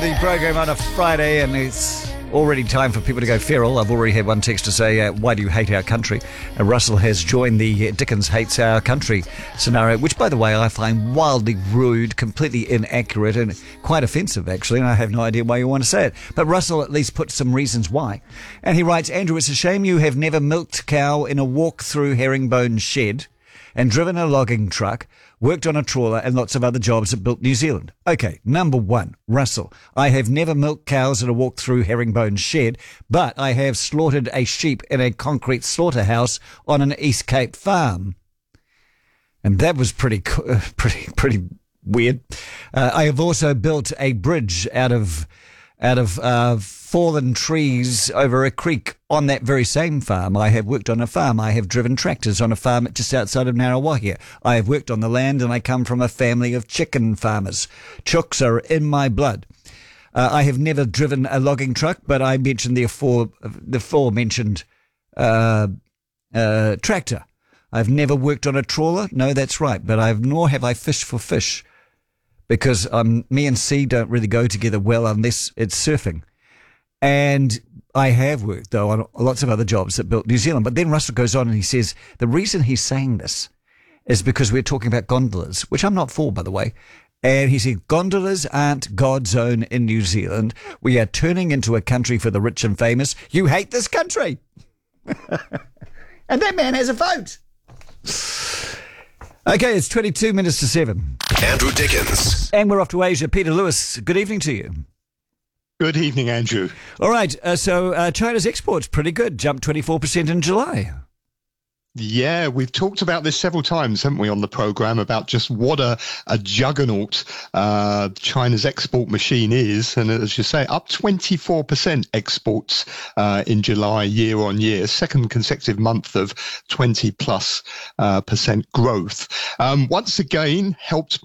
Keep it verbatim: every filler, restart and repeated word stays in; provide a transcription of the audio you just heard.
The program on a Friday, and it's already time for people to go feral. I've already had one text to say, uh, why do you hate our country? And Russell has joined the Dickens hates our country scenario, which, by the way, I find wildly rude, completely inaccurate, and quite offensive, actually, and I have no idea why you want to say it. But Russell at least put some reasons why. And he writes, Andrew, it's a shame you have never milked cow in a walk-through herringbone shed and driven a logging truck, worked on a trawler, and lots of other jobs at Built New Zealand. Okay, number one, Russell. I have never milked cows in a walk-through herringbone shed, but I have slaughtered a sheep in a concrete slaughterhouse on an East Cape farm. And that was pretty, uh, pretty, pretty weird. Uh, I have also built a bridge out of out of uh, fallen trees over a creek on that very same farm. I have worked on a farm. I have driven tractors on a farm just outside of Ngaruawahia. I have worked on the land, and I come from a family of chicken farmers. Chooks are in my blood. Uh, I have never driven a logging truck, but I mentioned the afore, the aforementioned uh, uh, tractor. I've never worked on a trawler. No, that's right. But I've nor have I fished for fish, because um, me and sea don't really go together well unless it's surfing. And I have worked, though, on lots of other jobs that Built New Zealand. But then Russell goes on and he says, the reason he's saying this is because we're talking about gondolas, which I'm not for, by the way. And he said, gondolas aren't God's own in New Zealand. We are turning into a country for the rich and famous. You hate this country. And that man has a vote. Okay, it's twenty-two minutes to seven. Andrew Dickens. And we're off to Asia. Peter Lewis, good evening to you. Good evening, Andrew. All right, uh, so uh, China's exports pretty good, jumped twenty-four percent in July. Yeah, we've talked about this several times, haven't we, on the programme, about just what a, a juggernaut uh, China's export machine is. And as you say, up twenty-four percent exports uh, in July year on year, second consecutive month of twenty plus uh, percent growth. Um, once again, helped